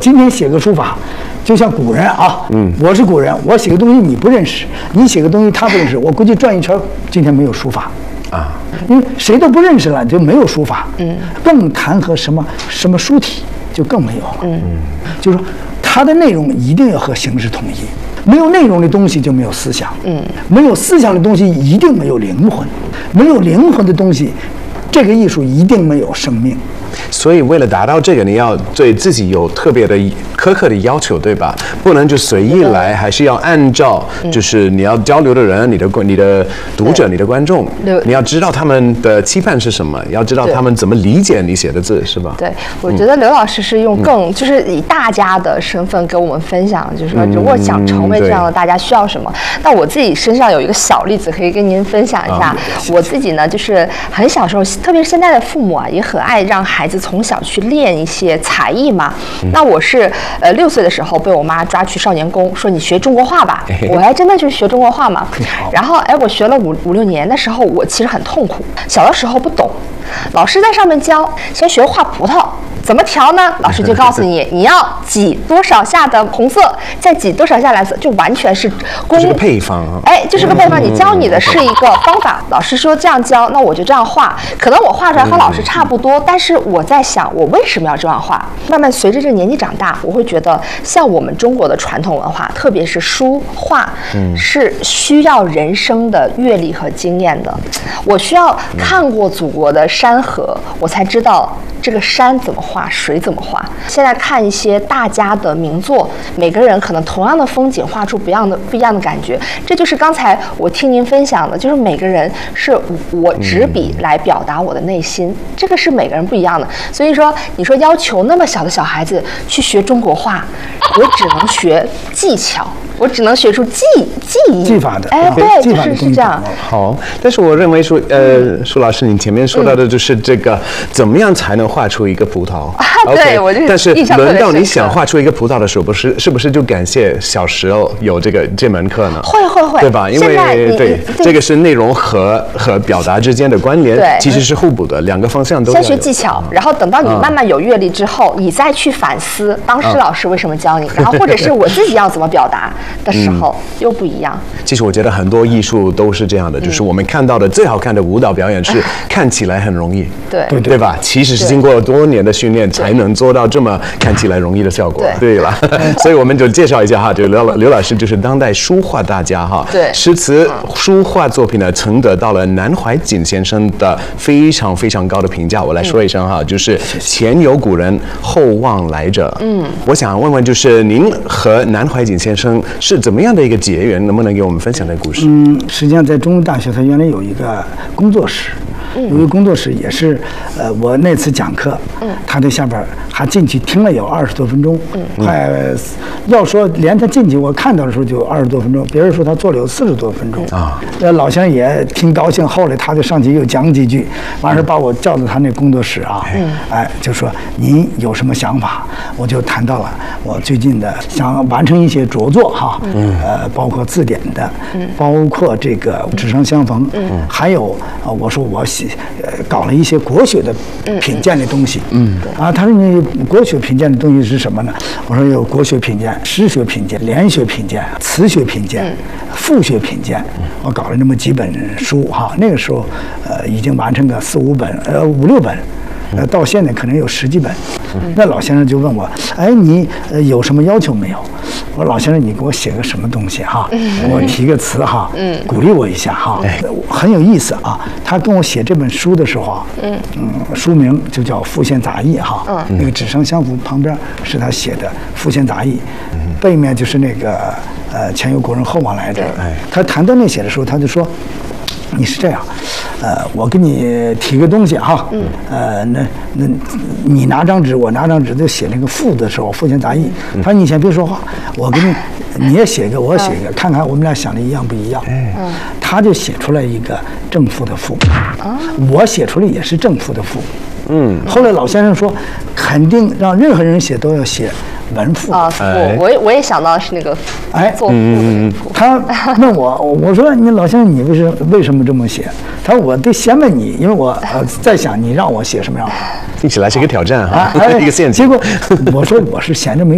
今天写个书法，就像古人啊，我是古人，我写个东西你不认识，你写个东西他不认识，我估计转一圈，今天没有书法啊，因为谁都不认识了，就没有书法，更谈何什么书体就更没有了，就是说它的内容一定要和形式统一。没有内容的东西就没有思想，没有思想的东西一定没有灵魂，没有灵魂的东西，这个艺术一定没有生命。 所以为了达到这个，你要对自己有特别的苛刻的要求，对吧？不能就随意来，还是要按照就是你要交流的人、你的读者、你的观众，你要知道他们的期盼是什么，要知道他们怎么理解你写的字，是吧？ 对，我觉得刘老师是用就是以大家的身份给我们分享，就是说如果想成为这样的大家需要什么。那我自己身上有一个小例子可以跟您分享一下。我自己呢，就是很小时候，特别是现在的父母啊，也很爱让孩子从小去练一些才艺嘛。那我是6岁的时候被我妈抓去少年宫，说你学中国画吧。我还真的去学中国画嘛。然后我学了5、6年的时候，我其实很痛苦。小的时候不懂，老师在上面教，先学画葡萄。怎么调呢？老师就告诉你，你要挤多少下的红色，再挤多少下蓝色，就完全是这是个配方啊。 就是个配方。你教你的是一个方法，老师说这样教，那我就这样画。可能我画出来和老师差不多，但是我在想，我为什么要这样画？慢慢随着这年纪长大，我会觉得，像我们中国的传统文化，特别是书画，是需要人生的阅历和经验的。我需要看过祖国的山河，我才知道这个山怎么画，水怎么画。现在看一些大家的名作，每个人可能同样的风景画出不一样的感觉。这就是刚才我听您分享的，就是每个人是我执笔来表达我的内心，这个是每个人不一样的。所以说，你说要求那么小的小孩子去学中国画，我只能学技巧。我只能学出技法的， 对，就是这样。 好，但是我认为说，舒老师，你前面说到的就是这个，怎么样才能画出一个葡萄？ 对，我就但是轮到你想画出一个葡萄的时候，是不是就感谢小时候有这门课呢？ 会， 对吧？因为对这个是内容和表达之间的关联，其实是互补的，两个方向都要有。 先学技巧，然后等到你慢慢有阅历之后，你再去反思当时老师为什么教你，然后或者是我自己要怎么表达的时候又不一样。 其实我觉得很多艺术都是这样的，就是我们看到的最好看的舞蹈表演是看起来很容易，对吧？其实是经过多年的训练才能做到这么看起来容易的效果。对了，所以我们就介绍一下哈，就刘老师就是当代书画大家哈，诗词书画作品呢曾得到了南怀瑾先生的非常非常高的评价。我来说一声哈，就是前有古人，后望来者。我想问问，就是您和南怀瑾先生是怎么样的一个结缘？能不能给我们分享这个故事？ 实际上在中文大学，它原来有一个工作室，有一个工作室也是，我那次讲课，他在下边还进去听了有20多分钟，快要说连他进去我看到的时候就20多分钟，别人说他做了有40多分钟啊。老先生也挺高兴，后来他就上去又讲几句，完事把我叫到他那工作室啊，就说您有什么想法？我就谈到了我最近的想完成一些着作哈，包括字典的，包括这个纸上相逢，还有我说我搞了一些国学的品鉴的东西，他说你国学品鉴的东西是什么呢？我说有国学品鉴、诗学品鉴、联学品鉴、词学品鉴、赋学品鉴，我搞了那么几本书哈。那个时候已经完成个4、5本，5、6本。到现在可能有10几本。那老先生就问我，你有什么要求没有？我说老先生，你给我写个什么东西哈？我提个词哈，鼓励我一下哈。很有意思啊。他跟我写这本书的时候啊，书名就叫《复现杂艺》哈。那个纸上相符旁边是他写的《复现杂艺》，背面就是那个前有古人后望来者。他谈到那写的时候，他就说。你是这样，我给你提个东西哈，那你拿张纸，我拿张纸，就写那个赋的时候，复现杂艺。他说你先别说话，我给你也写一个，我写一个，看看我们俩想的一样不一样。他就写出来一个正赋的赋，我写出来也是正赋的赋。后来老先生说，肯定让任何人写都要写文赋啊。我也想到是那个做赋的赋。 他问我说你老先生你为什么这么写？他说我得先问你，因为我在想你让我写什么样。 听起来是一个挑战哈，一个陷阱。 结果我说我是闲着没